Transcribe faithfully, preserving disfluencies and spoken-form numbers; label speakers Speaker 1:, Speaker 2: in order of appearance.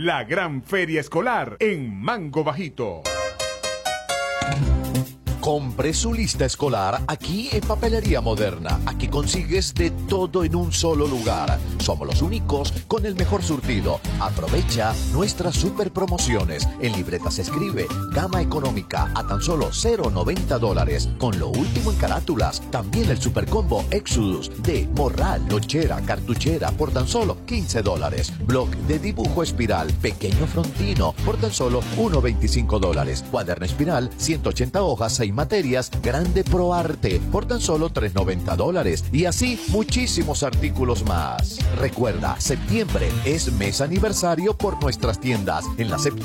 Speaker 1: la gran feria escolar en Mango Bajito.
Speaker 2: Compre su lista escolar aquí en Papelería Moderna. Aquí consigues de todo en un solo lugar. Somos los únicos con el mejor surtido. Aprovecha nuestras super promociones. En libretas se escribe gama económica a tan solo cero noventa dólares. Con lo último en carátulas. También el super combo Exodus de morral, lonchera, cartuchera por tan solo quince dólares. Bloc de dibujo espiral pequeño frontino por tan solo uno veinticinco dólares. Cuaderno espiral ciento ochenta hojas, seis materias, grande Pro Arte por tan solo tres noventa dólares. Y así muchísimos artículos más. Recuerda, septiembre es mes aniversario por nuestras tiendas. En la septiembre